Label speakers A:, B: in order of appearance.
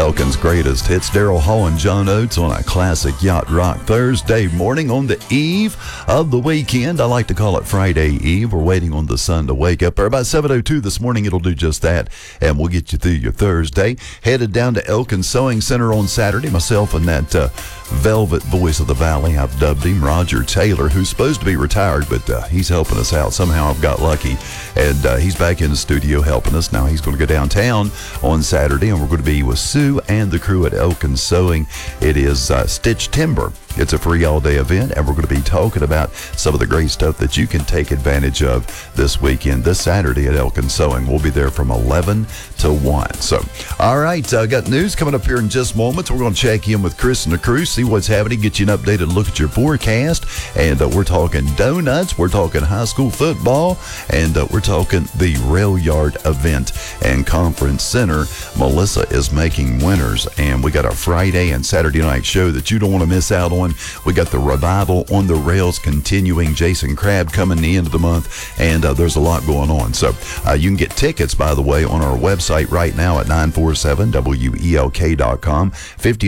A: Elkin's greatest hits. Daryl Hall and John Oates on a classic Yacht Rock Thursday morning on the eve of the weekend. I like to call it Friday Eve. We're waiting on the sun to wake up. Or about 7:02 this morning, it'll do just that, and we'll get you through your Thursday. Headed down to Elkin Sewing Center on Saturday. Myself and that velvet voice of the valley, I've dubbed him, Roger Taylor, who's supposed to be retired, but he's helping us out. Somehow I've got lucky, and he's back in the studio helping us. Now he's going to go downtown on Saturday, and we're going to be with Sue and the crew at Elkin Sewing. It is Stitch Timber. It's a free all-day event, and we're going to be talking about some of the great stuff that you can take advantage of this weekend, this Saturday at Elkin Sewing. We'll be there from 11 to 1. So, all right, got news coming up here in just moments. We're going to check in with Chris and the crew, see what's happening, get you an updated look at your forecast, and we're talking donuts, we're talking high school football, and we're talking the Rail Yard event and Conference Center. Melissa is making winners, and we got a Friday and Saturday night show that you don't want to miss out on. We got the Revival on the Rails continuing. Jason Crabb coming the end of the month, and there's a lot going on. So you can get tickets, by the way, on our website right now at 947welk.com. $50